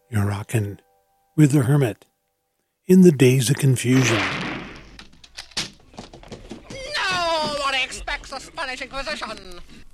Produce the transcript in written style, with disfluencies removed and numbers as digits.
You're rockin' with the Hermit in the Days of Confusion. Nobody expects a Spanish Inquisition.